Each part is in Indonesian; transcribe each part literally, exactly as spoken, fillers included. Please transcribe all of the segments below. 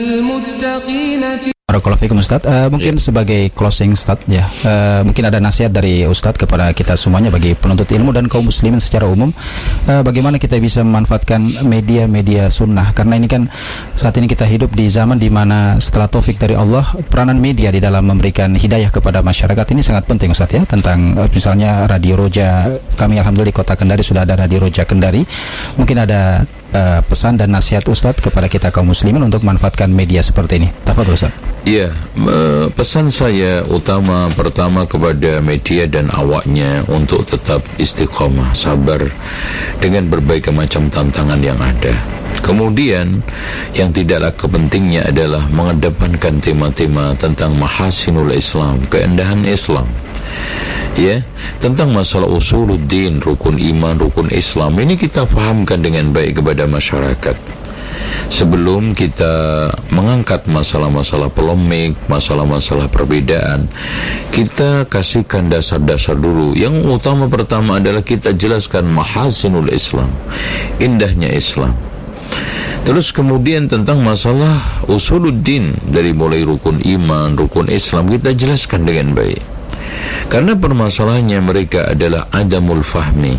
Barakallahu fikum Ustaz. Uh, mungkin yeah. sebagai closing Ustaz ya, uh, mungkin ada nasihat dari Ustaz kepada kita semuanya bagi penuntut ilmu dan kaum muslimin secara umum, uh, bagaimana kita bisa memanfaatkan media-media sunnah, karena ini kan saat ini kita hidup di zaman di mana setelah taufik dari Allah, peranan media di dalam memberikan hidayah kepada masyarakat ini sangat penting Ustaz ya. Tentang uh, misalnya Radio Roja, kami alhamdulillah di Kota Kendari sudah ada Radio Roja Kendari. Mungkin ada uh, pesan dan nasihat Ustaz kepada kita kaum muslimin untuk memanfaatkan media seperti ini. Tafadhol Ustaz. Iya, pesan saya utama pertama kepada media dan awaknya untuk tetap istiqomah, sabar dengan berbagai macam tantangan yang ada. Kemudian yang tidaklah kepentingnya adalah mengedepankan tema-tema tentang mahasinul Islam, keindahan Islam. Ya, tentang masalah usuluddin, rukun iman, rukun Islam, ini kita fahamkan dengan baik kepada masyarakat. Sebelum kita mengangkat masalah-masalah polemik, masalah-masalah perbedaan, kita kasihkan dasar-dasar dulu. Yang utama pertama adalah kita jelaskan mahasinul Islam, indahnya Islam. Terus kemudian tentang masalah usuluddin, dari mulai rukun iman, rukun Islam, kita jelaskan dengan baik. Karena permasalahannya mereka adalah adamul fahmi,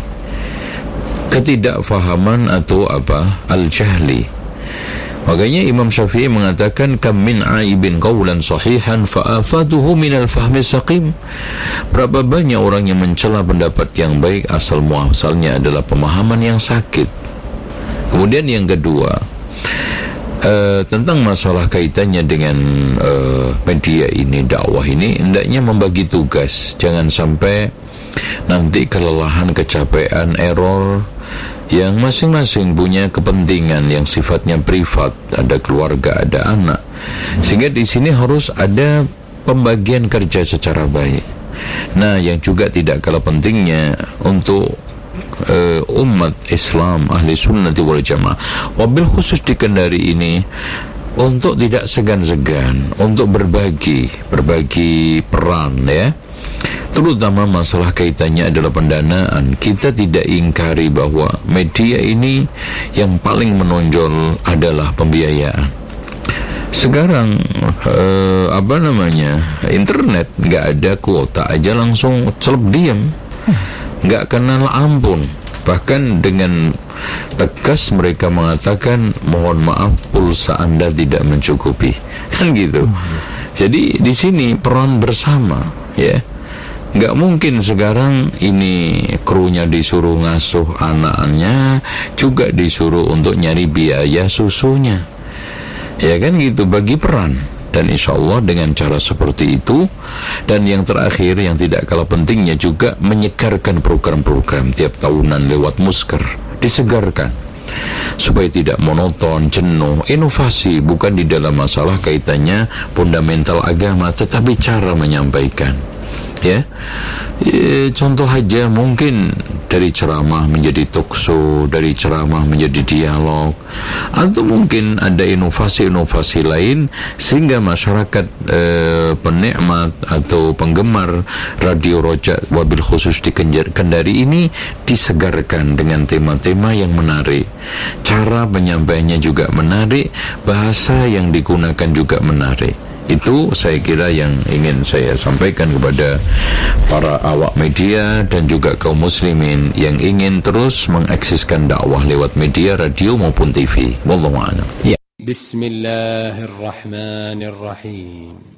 ketidakfahaman atau apa, al-jahli. Makanya Imam Syafi'i mengatakan kam min aibin qawlan sahihan fa'afaduhu minal fahmi saqim. Berapa banyak orang yang mencela pendapat yang baik asal muasalnya adalah pemahaman yang sakit. Kemudian yang kedua, uh, tentang masalah kaitannya dengan uh, media ini, dakwah ini, hendaknya membagi tugas. Jangan sampai nanti kelelahan, kecapean, error, yang masing-masing punya kepentingan yang sifatnya privat, ada keluarga, ada anak, sehingga di sini harus ada pembagian kerja secara baik. Nah, yang juga tidak kalah pentingnya untuk uh, umat Islam ahli sunnati wal jamaah, wabil khusus di Kendari ini, untuk tidak segan-segan untuk berbagi berbagi peran ya. Terutama masalah kaitannya adalah pendanaan. Kita tidak ingkari bahwa media ini yang paling menonjol adalah pembiayaan. Sekarang eh, apa namanya, internet nggak ada kuota aja langsung celep diam, nggak kenal ampun. Bahkan dengan tegas mereka mengatakan mohon maaf pulsa Anda tidak mencukupi, kan gitu. Jadi di sini peran bersama ya. Nggak mungkin sekarang ini krunya disuruh ngasuh anaknya, juga disuruh untuk nyari biaya susunya. Ya kan gitu, bagi peran. Dan insya Allah dengan cara seperti itu. Dan yang terakhir yang tidak kalah pentingnya juga menyegarkan program-program tiap tahunan lewat Musker. Disegarkan supaya tidak monoton, jenuh. Inovasi bukan di dalam masalah kaitannya fundamental agama, tetapi cara menyampaikan. Ya, e, contoh aja mungkin dari ceramah menjadi talkshow, dari ceramah menjadi dialog, atau mungkin ada inovasi-inovasi lain sehingga masyarakat e, penikmat atau penggemar Radio Roja wabil khusus di Kendari ini disegarkan dengan tema-tema yang menarik, cara penyampaiannya juga menarik, bahasa yang digunakan juga menarik. Itu saya kira yang ingin saya sampaikan kepada para awak media dan juga kaum muslimin yang ingin terus mengeksiskan dakwah lewat media, radio maupun T V. Wallahu a'lam. Ya. Bismillahirrahmanirrahim.